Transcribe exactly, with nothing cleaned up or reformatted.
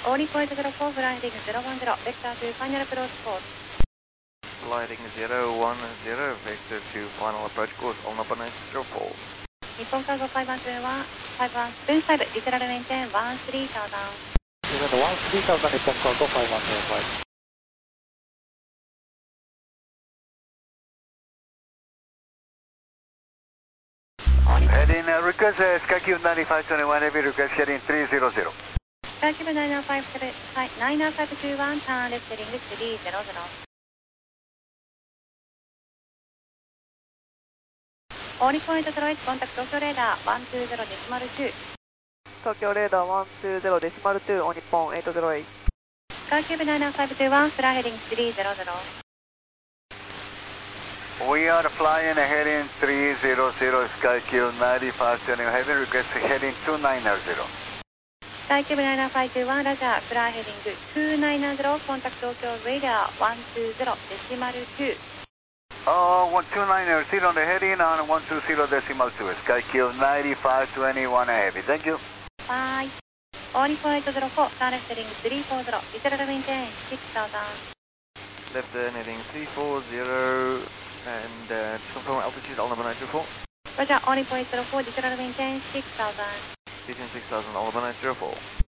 オーリーポイントゼロフォー、フライヘディングゼロワンゼロ、ベクターとファイナルアプローチコース。 Gliding zero one zero, vector to final approach course, on up on zero four. 日本カーゴファイブワンツーワン、ファイブワンスプーンファイブ、リテラルメインテンワンスリーサウザン。 ゼロワンスリーサウザン、日本カーゴファイブワンツーファイブ。 Heading uh, request uh, SkyCube ninety-five twenty-one, heavy request heading three zero zero. SkyCube nine nine five two one, turn left heading three zero zero. オーリーポイントゼロエイト、コンタクト東京レーダーワンツーゼロデシマルツー。 東京レーダーワンツーゼロデシマルツー、オニポンエイトゼロエイト。 SkyCube nine nine five two one, フライヘディングスリーゼロゼロ。 We are flying heading three zero zero, SkyCube ninety-five twenty-one, heavy request heading two nine zero. SkyCube nine nine five two one, ラジャー、フライヘディングツーナインゼロ、コンタクト東京レーダーワンツーゼロデシマルツー。 Oh, one two nine zero on the heading on one two zero decimal two, SkyCube ninety-five twenty-one heavy. Thank you. Bye. オーリーポイントゼロフォー、ターレフテリングスリーフォーゼロ、リテラルメインテンシックスサウザン。 Left turn heading three four zero, and uh, just confirm altitude, all number nine two four. ラジャー、オーリーポイントゼロフォー、リテラルメインテンシックスサウザン。 Speaking six thousand, all number nine zero four.